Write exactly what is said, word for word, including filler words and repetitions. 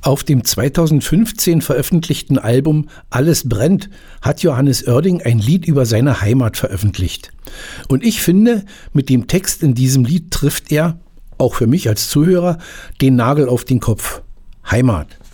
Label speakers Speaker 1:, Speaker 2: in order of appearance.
Speaker 1: Auf dem zweitausendfünfzehn veröffentlichten Album Alles brennt hat Johannes Oerding ein Lied über seine Heimat veröffentlicht. Und ich finde, mit dem Text in diesem Lied trifft er, auch für mich als Zuhörer, den Nagel auf den Kopf. Heimat.